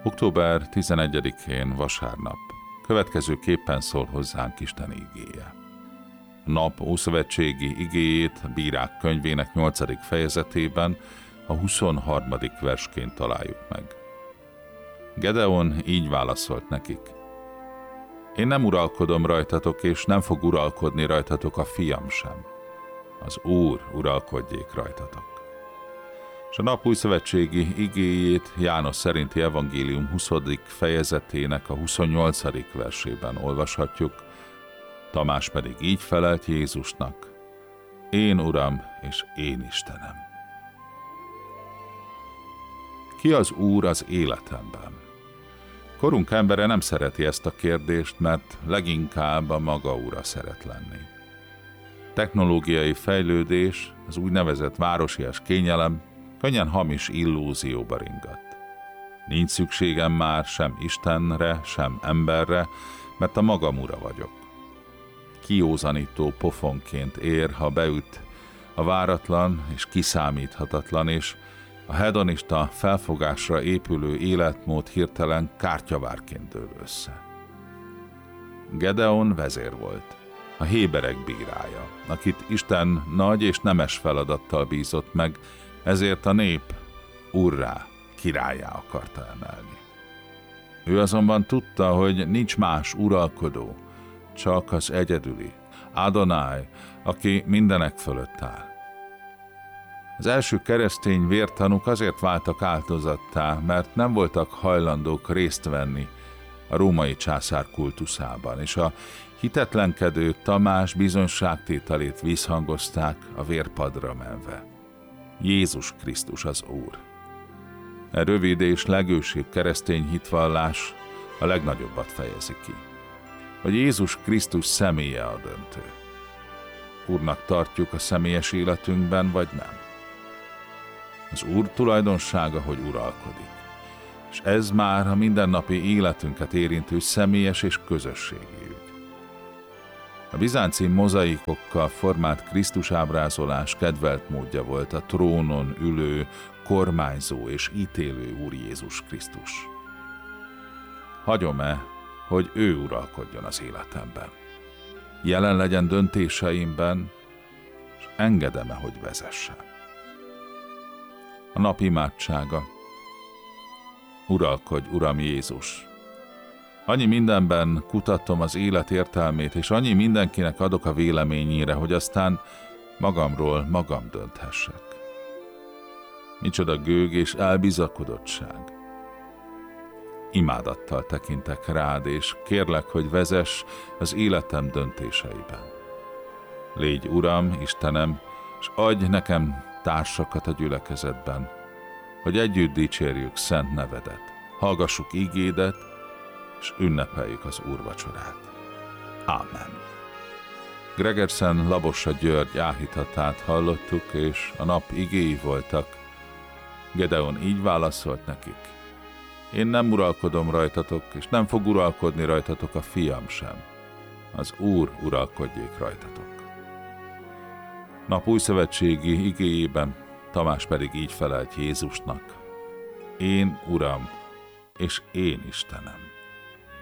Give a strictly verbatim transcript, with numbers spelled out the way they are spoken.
október tizenegyedikén vasárnap következőképpen szól hozzánk Isten igéje. A nap ószövetségi igéjét a Bírák könyvének nyolcadik fejezetében a huszonharmadik versként találjuk meg. Gedeon így válaszolt nekik: Én nem uralkodom rajtatok, és nem fog uralkodni rajtatok a fiam sem. Az Úr uralkodjék rajtatok. És a nap újszövetségi igéjét János szerinti evangélium huszadik fejezetének a huszonnyolcadik versében olvashatjuk, Tamás pedig így felelt Jézusnak: Én Uram és én Istenem. Ki az Úr az életemben? Korunk embere nem szereti ezt a kérdést, mert leginkább a maga ura szeret lenni. Technológiai fejlődés, az úgynevezett városias kényelem könnyen hamis illúzióba ringat. Nincs szükségem már sem Istenre, sem emberre, mert a magam ura vagyok. Kiózanító pofonként ér, ha beüt a váratlan és kiszámíthatatlan, és a hedonista felfogásra épülő életmód hirtelen kártyavárként dől össze. Gedeon vezér volt, a héberek bírája, akit Isten nagy és nemes feladattal bízott meg, ezért a nép urrá, királyá akarta emelni. Ő azonban tudta, hogy nincs más uralkodó, csak az egyedüli, Adonai, aki mindenek fölött áll. Az első keresztény vértanúk azért váltak áldozattá, mert nem voltak hajlandók részt venni a római császár kultuszában, és a hitetlenkedő Tamás bizonyságtételét visszhangozták a vérpadra menve. Jézus Krisztus az Úr. E rövid és legősibb keresztény hitvallás a legnagyobbat fejezi ki, hogy Jézus Krisztus személye a döntő. Úrnak tartjuk a személyes életünkben, vagy nem? Az Úr tulajdonsága, hogy uralkodik, és ez már a mindennapi életünket érintő személyes és közösségi ügy. A bizánci mozaikokkal formált Krisztus ábrázolás kedvelt módja volt a trónon ülő, kormányzó és ítélő Úr Jézus Krisztus. Hagyom-e, hogy ő uralkodjon az életemben? Jelen legyen döntéseimben, és engedem-e, hogy vezessen? A nap imádsága: Uralkodj, Uram Jézus! Annyi mindenben kutatom az élet értelmét, és annyi mindenkinek adok a véleményére, hogy aztán magamról magam dönthessek. Micsoda gőg és elbizakodottság! Imádattal tekintek rád, és kérlek, hogy vezess az életem döntéseiben. Légy Uram, Istenem, és adj nekem társakat a gyülekezetben, hogy együtt dicsérjük szent nevedet, hallgassuk ígédet, és ünnepeljük az úrvacsorát. Ámen. Gregersen Labossa György áhítatát hallottuk, és a nap igéi voltak. Gedeon így válaszolt nekik: Én nem uralkodom rajtatok, és nem fog uralkodni rajtatok a fiam sem. Az Úr uralkodjék rajtatok. Nap újszövetségi igéjében Tamás pedig így felelt Jézusnak: Én Uram, és én Istenem.